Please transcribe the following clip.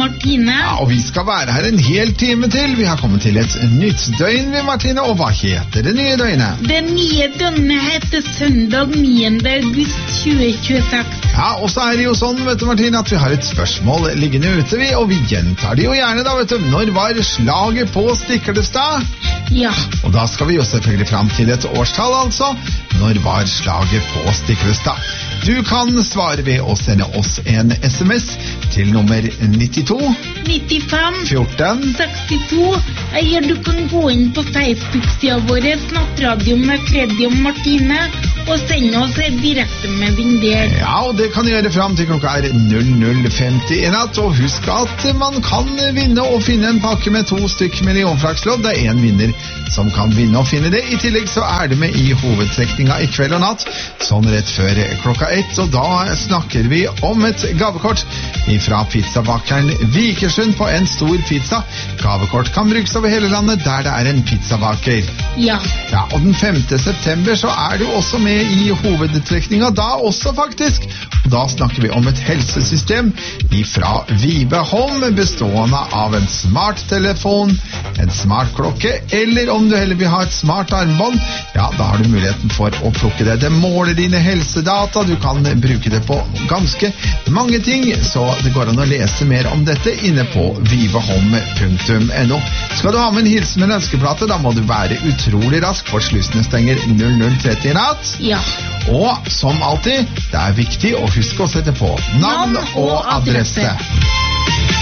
Martine. Ja, og vi skal være her en hel time til. Vi har kommet til et nytt døgn, Martine. Og hva heter det nye døgnet? Det nye døgnet heter søndag 9. august 2026. Ja, og så er det jo sånn, vet du, Martine, at vi har et spørsmål liggende ute, og vi gjentar det jo gjerne da, vet du. Når var slaget på Stiklestad? Ja. Og da skal vi jo selvfølgelig fram til et årstall, altså. Når var slaget på Stiklestad? Du kan svare ved å sende oss en SMS til nummer 92 95 14 62. Eller du kan gå inn på Facebook-sida vår Nattradio med Freddy og Martine og sende oss en direktemelding der. Ja, og det kan gjøre fram til klokka er 00:50 i natt. Og husk at man kan vinne og finne en pakke med 2 stykk millionflakslodd. Det er en vinner som kan vinne og finne det. I tillegg så er det med i hovedtrekninga i kveld og natt, sånn rett før klokka 1. Og da snakker vi om et gavekort fra pizzabakeren Vikersund på en stor pizza. Gavekort kan brukes over hele landet der det er en pizzabaker. Ja. Ja, og den 5. september så er du også med i hovedtrekninga, da også faktisk. Og da snakker vi om et helsesystem fra Vibe Home, bestående av en smarttelefon, en smartklokke, eller om du heller vil ha et smart armbånd, ja, da har du muligheten for å plukke det. Det måler dine helsedata, du kan bruke det på ganske mange ting, så det går an å lese mer om dette inne på vivehome.no. Skal du ha med en hilsen med en ønskeplate, da må du være utrolig rask, for slusene stenger 00:30 i natt. Ja. Og som alltid, det er viktig å huske å sette på navn og adresse.